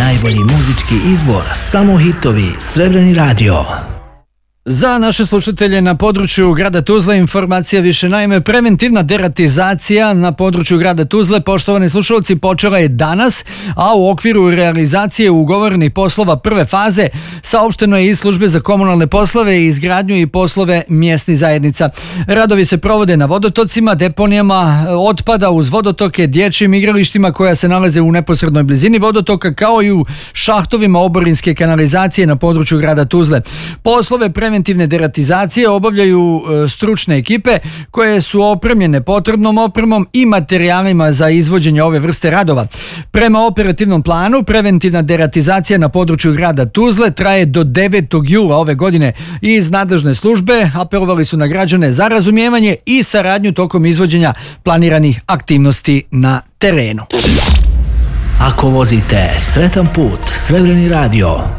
Najbolji muzički izbor, samo hitovi, Srebreni radio. Za naše slušatelje na području grada Tuzle informacija više. Naime, preventivna deratizacija na području grada Tuzle, poštovani slušalci, počela je danas, a u okviru realizacije ugovorenih poslova prve faze saopšteno je iz službe za komunalne poslove, izgradnju i poslove mjesnih zajednica. Radovi se provode na vodotocima, deponijama otpada uz vodotoke, dječjim igralištima koja se nalaze u neposrednoj blizini vodotoka, kao i u šahtovima oborinske kanalizacije na području grada Tuzle. Poslove preventivne deratizacije obavljaju stručne ekipe koje su opremljene potrebnom opremom i materijalima za izvođenje ove vrste radova. Prema operativnom planu, preventivna deratizacija na području grada Tuzle traje do 9. jula ove godine. Iz nadležne službe apelovali su na građane za razumijevanje i saradnju tokom izvođenja planiranih aktivnosti na terenu. Ako vozite, sretan put, Srebreni radio.